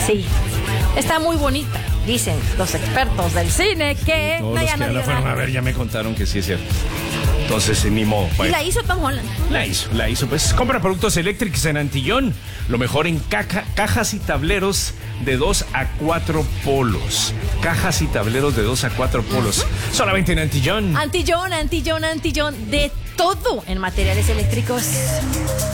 Sí, está muy bonita. Dicen los expertos del cine que... Todos los que la fueron a ver ya me contaron que sí es cierto. Entonces, ni modo. Y la hizo Tom Holland. La hizo. Pues compra productos eléctricos en Antillón. Lo mejor en cajas y tableros de 2 a 4 polos. Cajas y tableros de 2 a 4 polos. Solamente en Antillón. Antillón. De todo en materiales eléctricos.